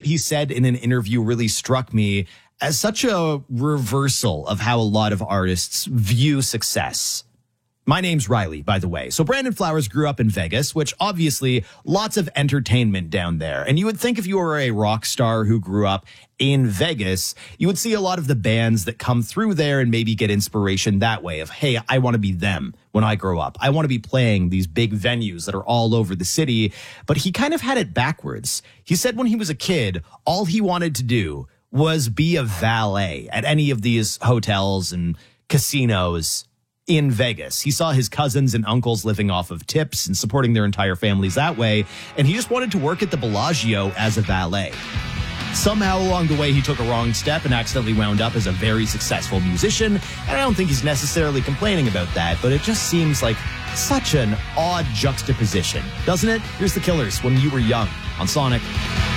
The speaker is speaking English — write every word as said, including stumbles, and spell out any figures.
he said in an interview really struck me as such a reversal of how a lot of artists view success. My name's Riley, by the way. So Brandon Flowers grew up in Vegas, which obviously lots of entertainment down there. And you would think if you were a rock star who grew up in Vegas, you would see a lot of the bands that come through there and maybe get inspiration that way of, hey, I want to be them when I grow up. I want to be playing these big venues that are all over the city. But he kind of had it backwards. He said when he was a kid, all he wanted to do was be a valet at any of these hotels and casinos in Vegas. He saw his cousins and uncles living off of tips and supporting their entire families that way, and he just wanted to work at the Bellagio as a valet. Somehow along the way, he took a wrong step and accidentally wound up as a very successful musician, and I don't think he's necessarily complaining about that, but it just seems like such an odd juxtaposition, doesn't it? Here's the Killers, When You Were Young, on Sonic.